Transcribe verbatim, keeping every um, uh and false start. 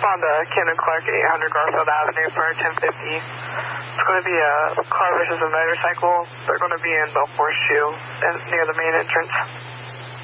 respond to Ken and Clark at eight hundred Garfield Avenue for ten fifty. It's going to be a car versus a motorcycle. They're going to be in Belfort Shoe near the main entrance.